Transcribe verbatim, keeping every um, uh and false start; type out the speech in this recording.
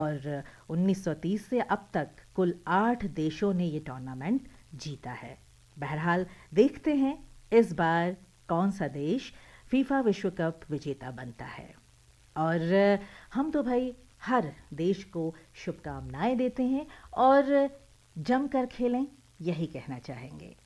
और उन्नीस सौ तीस से अब तक कुल आठ देशों ने ये टूर्नामेंट जीता है। बहरहाल देखते हैं इस बार कौन सा देश फीफा विश्व कप विजेता बनता है। और हम तो भाई हर देश को शुभकामनाएं देते हैं और जमकर खेलें, यही कहना चाहेंगे।